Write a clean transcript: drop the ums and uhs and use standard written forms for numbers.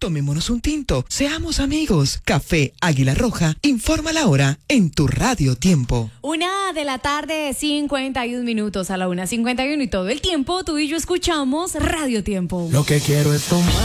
Tomémonos un tinto, seamos amigos. Café Águila Roja, informa la hora en tu Radio Tiempo. 1:51 a la 1:51 y todo el tiempo tú y yo escuchamos Radio Tiempo. Lo que quiero es tomar